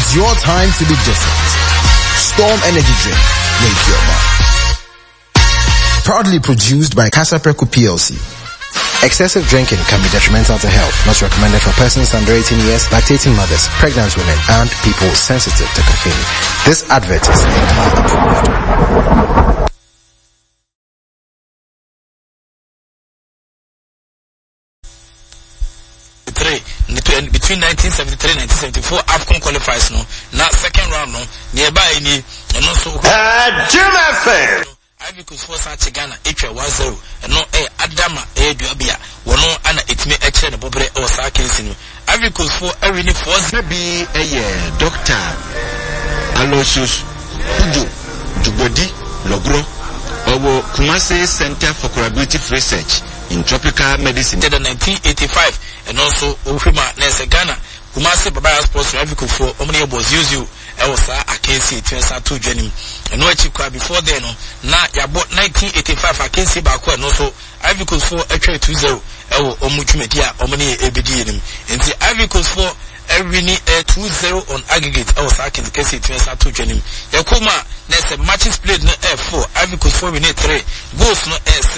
It's your time to be different. Storm Energy Drink. Make your mark. Proudly produced by Casapreco PLC. Excessive drinking can be detrimental to health. Not recommended for persons under 18 years, lactating mothers, pregnant women, and people sensitive to caffeine. This advert is between 1973 and 1974 AFCON qualifiers no na second round no nearby ni and also Ivory Coast for Sachi Ghana 1-0 and no Adama Duabia wono ana etime eche ne bobre o sa kensi no Ivory Coast for every ni for be a doctor Aloysius Uju Jubodi Logro Owo Kumasi Center for Collaborative Research in Tropical Medicine in 1985 and also Ohima Nese Ghana Kumasi Baba Sports Ivory Coast for Omni was use Elsa Akensi Tensa 2 Jenim and no chikwa before then na yabo 1985 Akensi Bakwa and also Ivory Coast for actually 2-0 Ewo Omuchumedia Omni ABD and the Ivory Coast for every 2-0 on aggregate Elsa Akensi Tensa 2 Jenim Yakuma Nese matches played no F4 Ivory Coast for we need 3 goals no